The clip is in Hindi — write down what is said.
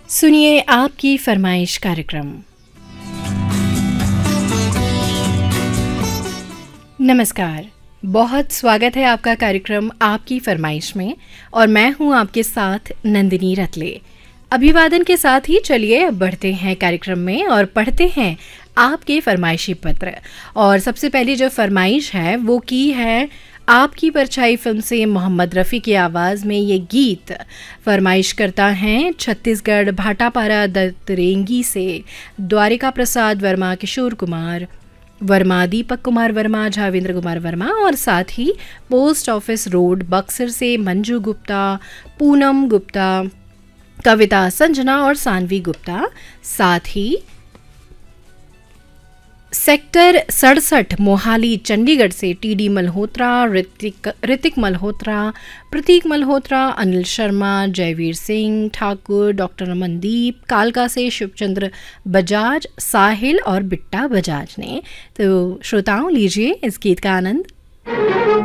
सुनिए आपकी फरमाइश कार्यक्रम। नमस्कार, बहुत स्वागत है आपका कार्यक्रम आपकी फरमाइश में और मैं हूं आपके साथ नंदिनी रतले। अभिवादन के साथ ही चलिए अब बढ़ते हैं कार्यक्रम में और पढ़ते हैं आपके फरमाइशी पत्र। और सबसे पहली जो फरमाइश है वो की है आपकी परछाई फिल्म से मोहम्मद रफ़ी की आवाज़ में ये गीत फरमाइश करता है छत्तीसगढ़ भाटापारा दत्तरेंगी से द्वारिका प्रसाद वर्मा, किशोर कुमार वर्मा, दीपक कुमार वर्मा, झावेंद्र कुमार वर्मा और साथ ही पोस्ट ऑफिस रोड बक्सर से मंजू गुप्ता, पूनम गुप्ता, कविता संजना और सानवी गुप्ता। साथ ही सेक्टर 67 मोहाली चंडीगढ़ से टीडी मल्होत्रा, ऋतिक मल्होत्रा, प्रतीक मल्होत्रा, अनिल शर्मा, जयवीर सिंह ठाकुर, डॉक्टर अमनदीप, कालका से शिवचंद्र बजाज, साहिल और बिट्टा बजाज ने। तो श्रोताओं लीजिए इस गीत का आनंद।